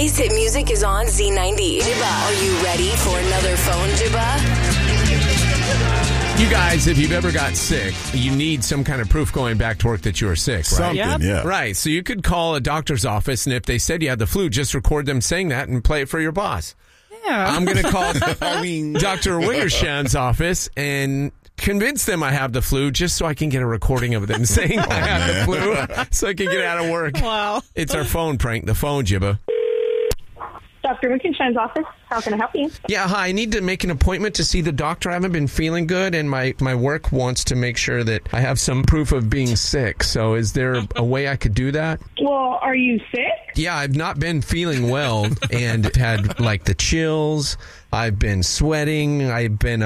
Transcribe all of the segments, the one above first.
Today's hit music is on Z90. Jibba, are you ready for another phone, Jibba? You guys, if you've ever got sick, you need some kind of proof going back to work that you were sick, right? Something, yeah. Right. So you could call a doctor's office, and if they said you had the flu, just record them saying that and play it for your boss. Yeah. I'm going to call Dr. Wingershan's office and convince them I have the flu just so I can get a recording of them saying I have the flu so I can get out of work. Wow. It's our phone prank, the phone, Jibba. Dr. Wittgenstein's office. How can I help you? Yeah, hi. I need to make an appointment to see the doctor. I haven't been feeling good, and my work wants to make sure that I have some proof of being sick. So is there a way I could do that? Well, are you sick? Yeah, I've not been feeling well and had like the chills. I've been sweating. I've been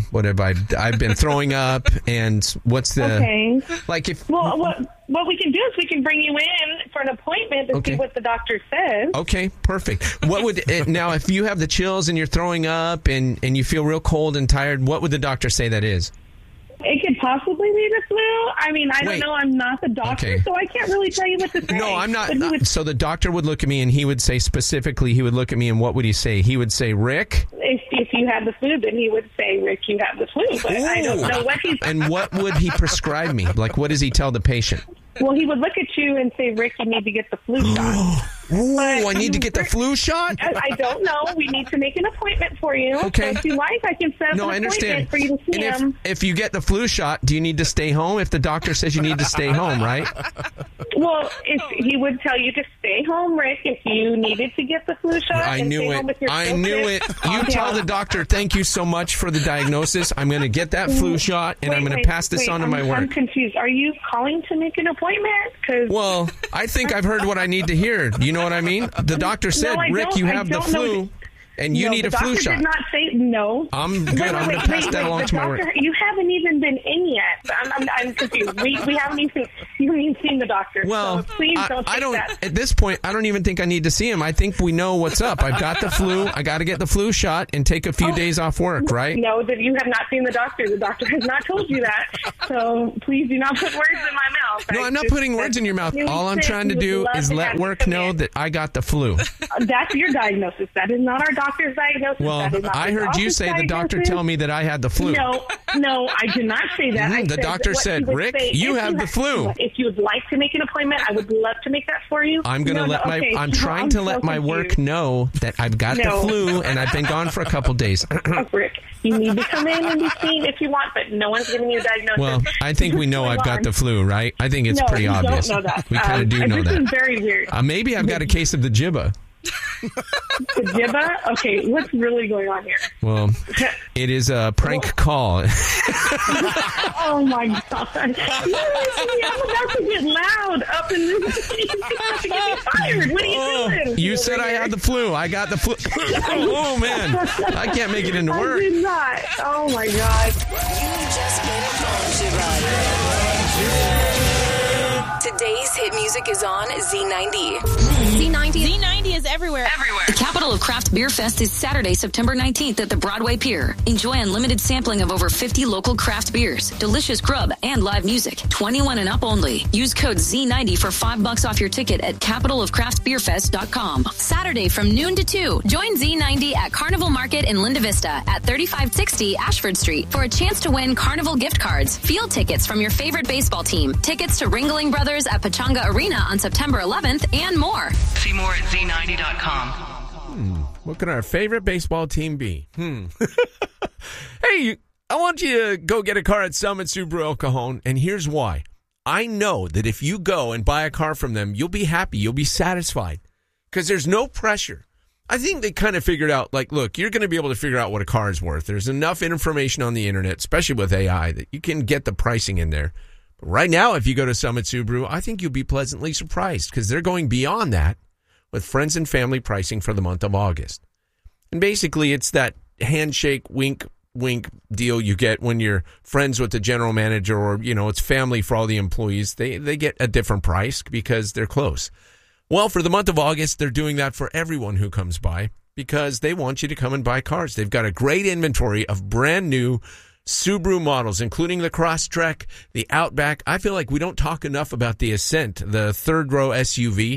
I've been throwing up. And what's the Okay. like if Well, what we can do is we can bring you in for an appointment to Okay. see what the doctor says. Okay, perfect. What would now if you have the chills and you're throwing up and you feel real cold and tired, what would the doctor say that is? It could possibly be the flu. I mean, I Wait. don't know. I'm not the doctor, Okay. so I can't really tell you what to say. No, I'm not. But he would, So the doctor would look at me and he would say specifically, he would look at me and what would he say? He would say, Rick? if you had the flu, then he would say, Rick, you have the flu. But I don't know what he's... And what would he prescribe me? Like, what does he tell the patient? Well, he would look at you and say, Rick, you need to get the flu shot. Ooh, I need to get the flu shot? I don't know. We need to make an appointment for you. Okay. So if you like, I can set up No, an I appointment understand. for you to see And him. if you get the flu shot, do you need to stay home? If the doctor says you need to stay home, right? Well, if he would tell you to stay home, Rick, if you needed to get the flu shot. I and knew stay it. home if you're I still knew sick. it. You tell the doctor, thank you so much for the diagnosis. I'm going to get that flu shot, and I'm going to pass this on to my I'm work. confused. Are you calling to make an appointment? Cause Well, I think I've heard what I need to hear. You know what I mean? The doctor said, I Rick, don't. you I have the don't know. flu, and you no, need the a flu doctor shot. did not say no. I'm good. I'm going to pass that along to my work. You haven't even been in yet. I'm confused. We haven't even seen the doctor. Well, so please don't I take don't. that. At this point, I don't even think I need to see him. I think we know what's up. I've got the flu. I got to get the flu shot and take a few days off work, right? No, that you have not seen the doctor. The doctor has not told you that. So please do not put words in my mouth. No, I'm not putting words in your mouth. All I'm trying to do is let work know that I got the flu. That's your diagnosis. That is not our doctor's diagnosis. Well, that is not I the heard you office say the doctor diagnosis. tell me that I had the flu. No, I did not say that. I The said doctor what said, he would Rick, say, you if have the flu. If you would like to make an appointment, I would love to make that for you. I'm going to I'm trying to let my work know that I've got the flu and I've been gone for a couple days. Rick, you need to come in and be seen if you want, but no one's giving you a diagnosis. Well, I think we know I've got the flu, right? I think it's pretty obvious. Don't know that. We kind of do know this that. is very weird. Maybe I've got a case of the Jibba. The Jibba? Okay, what's really going on here? Well, it is a prank call. Oh my God. I'm about to get loud up in this. You're about to get me fired. What are you doing? You said I had the flu. I got the flu. Oh, man. I can't make it into I work. did not. Oh my God. You just made a phone, Jibba. Today's hit music is on Z90. Z90 is everywhere. The Capital of Craft Beer Fest is Saturday, September 19th at the Broadway Pier. Enjoy unlimited sampling of over 50 local craft beers, delicious grub, and live music. 21 and up only. Use code Z90 for $5 off your ticket at capitalofcraftbeerfest.com. Saturday from noon to 2, join Z90 at Carnival Market in Linda Vista at 3560 Ashford Street for a chance to win Carnival gift cards, field tickets from your favorite baseball team, tickets to Ringling Brothers at Pachanga Arena on September 11th, and more. See more at Z90.com. What could our favorite baseball team be? Hey, I want you to go get a car at Summit Subaru El Cajon, and here's why. I know that if you go and buy a car from them, you'll be happy, you'll be satisfied, because there's no pressure. I think they kind of figured out, like, look, you're going to be able to figure out what a car is worth. There's enough information on the internet, especially with AI, that you can get the pricing in there. But right now, if you go to Summit Subaru, I think you'll be pleasantly surprised, because they're going beyond that with friends and family pricing for the month of August. And basically, it's that handshake, wink, wink deal you get when you're friends with the general manager, or, you know, it's family for all the employees. They get a different price because they're close. Well, for the month of August, they're doing that for everyone who comes by because they want you to come and buy cars. They've got a great inventory of brand new Subaru models, including the Crosstrek, the Outback. I feel like we don't talk enough about the Ascent, the third row SUV.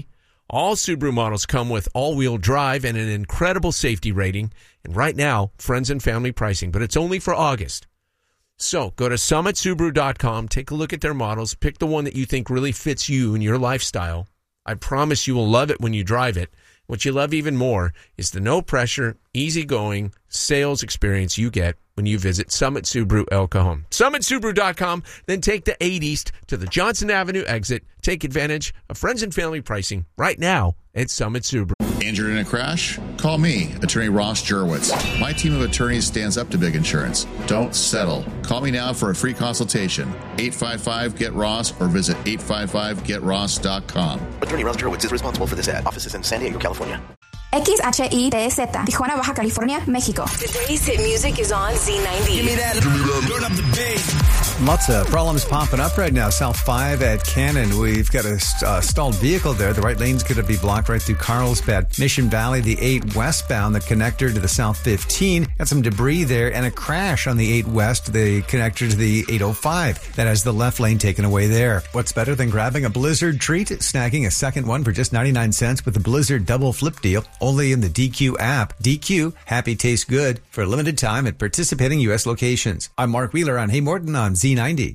All Subaru models come with all-wheel drive and an incredible safety rating. And right now, friends and family pricing, but it's only for August. So go to summitsubaru.com, take a look at their models, pick the one that you think really fits you and your lifestyle. I promise you will love it when you drive it. What you love even more is the no-pressure, easygoing sales experience you get when you visit Summit Subaru El Cajon. SummitSubaru.com, then take the 8 East to the Johnson Avenue exit. Take advantage of friends and family pricing right now at Summit Subaru. Injured in a crash? Call me, Attorney Ross Jurwitz. My team of attorneys stands up to big insurance. Don't settle. Call me now for a free consultation. 855-GET-ROSS or visit 855getross.com. Attorney Ross Jurwitz is responsible for this ad. Offices in San Diego, California. XHITZ, Tijuana, Baja California, Mexico. Today's hit music is on Z90. Give me that. Turn up the bass. Lots of problems popping up right now. South 5 at Cannon. We've got a stalled vehicle there. The right lane's going to be blocked right through Carlsbad. Mission Valley, the 8 westbound, the connector to the South 15. Got some debris there and a crash on the 8 west, the connector to the 805. That has the left lane taken away there. What's better than grabbing a Blizzard treat? Snagging a second one for just 99 cents with the Blizzard Double Flip Deal. Only in the DQ app. DQ, happy tastes good, for a limited time at participating U.S. locations. I'm Mark Wheeler on Hey Morton on Z90.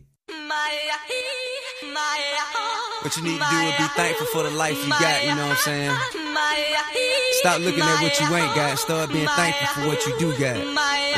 What you need to do is be thankful for the life you got, you know what I'm saying? Stop looking at what you ain't got and start being thankful for what you do got.